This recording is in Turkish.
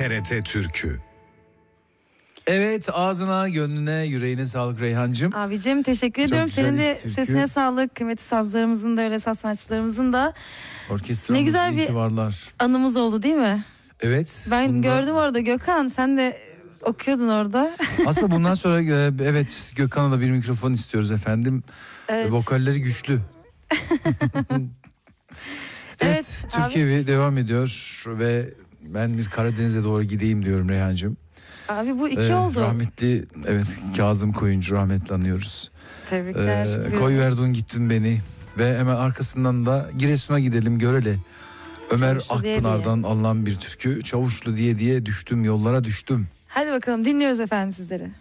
TRT Türkü. Evet, ağzına, gönlüne, yüreğine sağlık Reyhancığım. Abicim teşekkür ediyorum. Senin de sesine sağlık. Kıymetli sazlarımızın da öyle, saz sanatçılarımızın da. Orkestramız, ne güzel bir anımız oldu değil mi? Evet. Ben gördüm orada Gökhan, sen de okuyordun orada. Aslında bundan sonra evet, Gökhan'a da bir mikrofon istiyoruz efendim. Evet. Vokalleri güçlü. Evet, Türkiye devam ediyor ve ben bir Karadeniz'e doğru gideyim diyorum Reyhancığım. Abi bu 2 oldu. Rahmetli, evet, Kazım Koyuncu, rahmetli anıyoruz. Tebrikler. Koyverdun gittin beni ve hemen arkasından da Giresun'a gidelim Görele. Ömer Akpınar'dan alınan bir türkü. Çavuşlu diye düştüm, yollara düştüm. Hadi bakalım, dinliyoruz efendim sizleri.